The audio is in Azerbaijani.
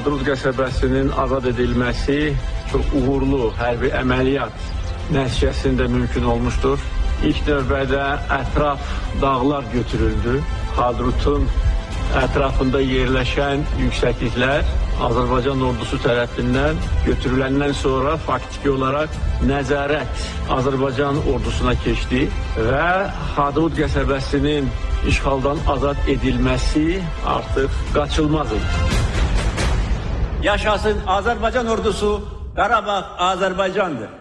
Hadrut qəsəbəsinin azad edilməsi çox uğurlu hərbi əməliyyat nəticəsində mümkün olmuşdur. İlk növbədə ətraf dağlar götürüldü. Hadrutun ətrafında yerləşən yüksəkliklər Azərbaycan ordusu tərəfindən götürüləndən sonra faktiki olaraq nəzarət Azərbaycan ordusuna keçdi və Hadrut qəsəbəsinin işğaldan azad edilməsi artıq qaçılmaz idi. Yaşasın Azərbaycan ordusu, Qarabağ Azərbaycandır.